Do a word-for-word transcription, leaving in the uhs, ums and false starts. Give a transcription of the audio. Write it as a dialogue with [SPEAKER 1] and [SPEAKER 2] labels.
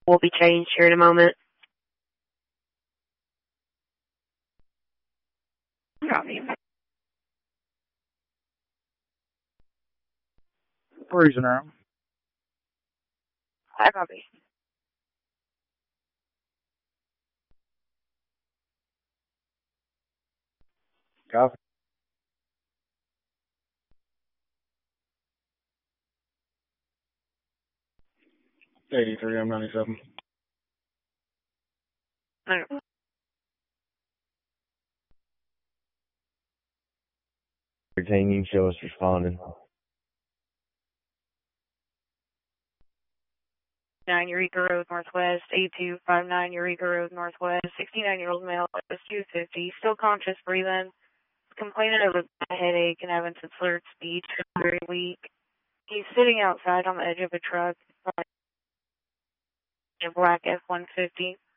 [SPEAKER 1] will be changed here in a moment. Copy.
[SPEAKER 2] Cruising around.
[SPEAKER 1] I copy.
[SPEAKER 2] Copy. eighty-three, I'm ninety-seven.
[SPEAKER 1] Okay.
[SPEAKER 3] Retain, you show us responding.
[SPEAKER 1] nine Eureka Road Northwest, eight two five nine Eureka Road Northwest, sixty-nine-year-old male, is two fifty, still conscious, breathing, complaining of a headache and having some slurred speech, very weak. He's sitting outside on the edge of a truck, a black F one fifty.